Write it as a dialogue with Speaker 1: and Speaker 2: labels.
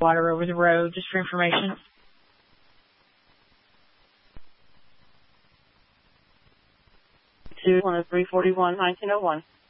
Speaker 1: water over the road, just for information.
Speaker 2: Two 10341 1901.